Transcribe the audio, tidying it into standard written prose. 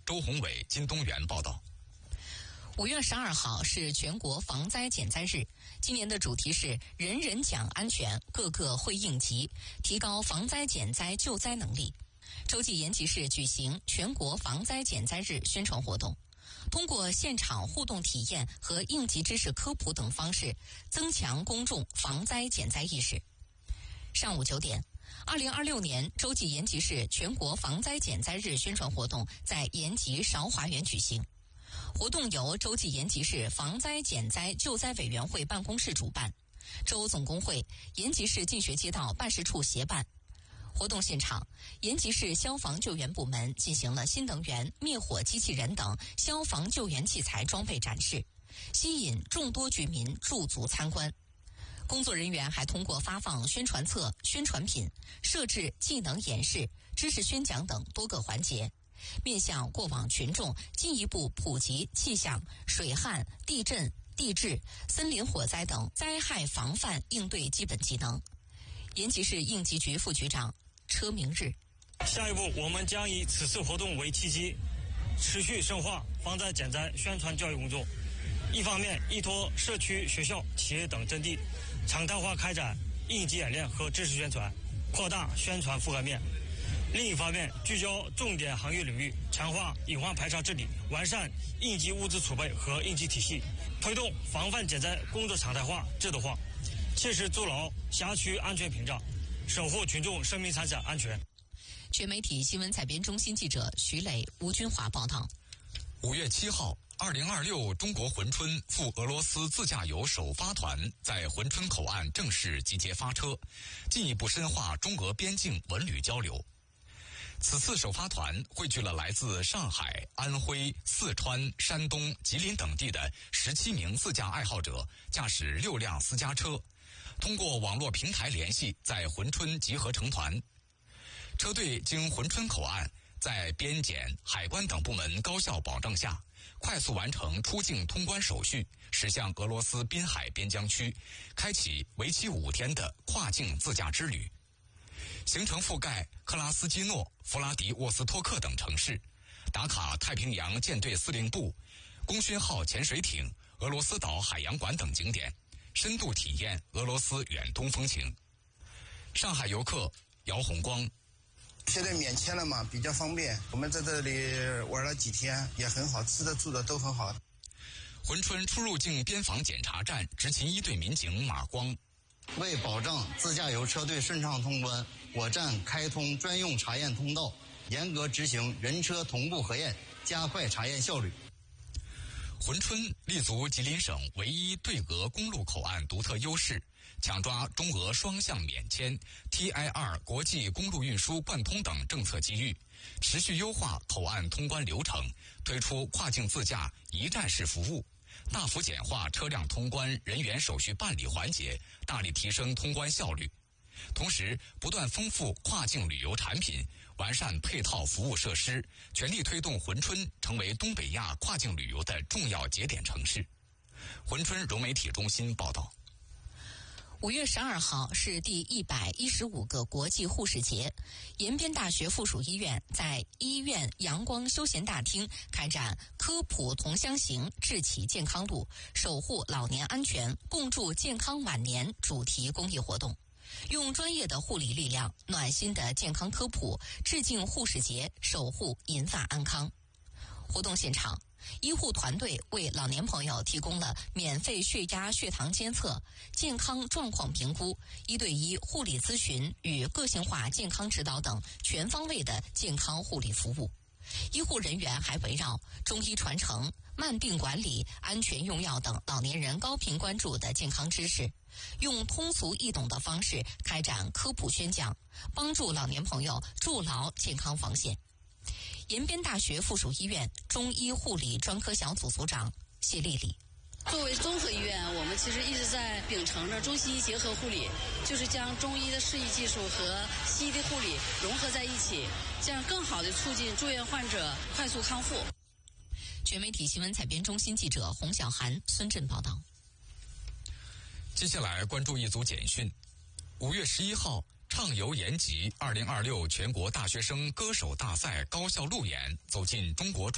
周宏伟、金东元报道。 5月12号是全国防灾减灾日，今年的主题是人人讲安全，个个会应急，提高防灾减灾救灾能力。洲际延吉市举行全国防灾减灾日宣传活动，通过现场互动体验和应急知识科普等方式，增强公众防灾减灾意识。上午9点，2026年洲际延吉市全国防灾减灾日宣传活动在延吉韶华园举行。活动由洲际延吉市防灾减灾救灾委员会办公室主办，州总工会、延吉市进学街道办事处协办。活动现场，延吉市消防救援部门进行了新能源、灭火机器人等消防救援器材装备展示，吸引众多居民驻足参观。工作人员还通过发放宣传册、宣传品、设置技能演示、知识宣讲等多个环节，面向过往群众进一步普及气象、水旱、地震、地质、森林火灾等灾害防范应对基本技能。延吉市应急局副局长车明日： 下一步，我们将以此次活动为契机，持续深化防灾减灾宣传教育工作。一方面，依托社区、学校、企业等阵地，常态化开展应急演练和知识宣传，扩大宣传覆盖面。另一方面，聚焦重点行业领域，强化隐患排查治理，完善应急物资储备和应急体系，推动防范减灾工作常态化、制度化，切实筑牢辖区安全屏障，守护群众生命财产安全。 全媒体新闻采编中心记者徐磊、吴军华报道。 5月7号，2026中国珲春赴俄罗斯自驾游首发团在珲春口岸正式集结发车，进一步深化中俄边境文旅交流。此次首发团汇聚了来自上海、安徽、四川、山东、吉林等地的17名自驾爱好者，驾驶6辆私家车，通过网络平台联系，在珲春集合成团。车队经珲春口岸，在边检、海关等部门高效保障下，快速完成出境通关手续，驶向俄罗斯滨海边疆区，开启为期5天的跨境自驾之旅。行程覆盖克拉斯基诺、弗拉迪沃斯托克等城市，打卡太平洋舰队司令部、功勋号潜水艇、俄罗斯岛海洋馆等景点，深度体验俄罗斯远东风情。上海游客姚红光： 现在免签了嘛，比较方便。我们在这里玩了几天，也很好，吃的住的都很好。 珲春出入境边防检查站执勤1队民警马光： 为保证自驾游车队顺畅通关，我站开通专用查验通道，严格执行人车同步核验，加快查验效率。 珲春立足吉林省唯一对俄公路口岸独特优势，抢抓中俄双向免签、TI2 国际公路运输贯通等政策机遇，持续优化口岸通关流程，推出跨境自驾一站式服务，大幅简化车辆通关人员手续办理环节，大力提升通关效率。同时，不断丰富跨境旅游产品，完善配套服务设施，全力推动珲春成为东北亚跨境旅游的重要节点城市。珲春融媒体中心报道。 5月12号是第115个国际护士节，延边大学附属医院在医院阳光休闲大厅开展科普同乡行，志启健康路，守护老年安全，共筑健康晚年主题公益活动，用专业的护理力量、暖心的健康科普，致敬护士节，守护银发安康。活动现场，医护团队为老年朋友提供了免费血压、血糖监测、健康状况评估、1对1护理咨询与个性化健康指导等全方位的健康护理服务。医护人员还围绕中医传承、慢病管理、安全用药等老年人高频关注的健康知识，用通俗易懂的方式开展科普宣讲，帮助老年朋友筑牢健康防线。延边大学附属医院中医护理专科小组组长谢丽丽： 作为综合医院，我们其实一直在秉承着中西医结合护理，就是将中医的适宜技术和西医的护理融合在一起，这样更好地促进住院患者快速康复。 全媒体新闻采编中心记者洪小涵、孙振报道。 接下来关注一组简讯。5月11号，畅游延吉2026全国大学生歌手大赛高校路演走进中国